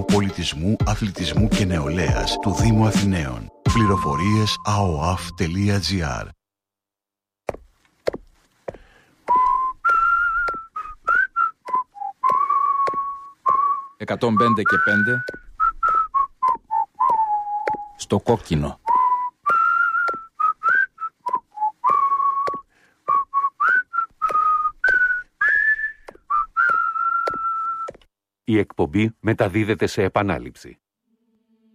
πολιτισμού, αθλητισμού και νεολαίας του Δήμου Αθηναίων. Πληροφορίες aoaf.gr. «105 και 5» στο κόκκινο. Η εκπομπή μεταδίδεται σε επανάληψη.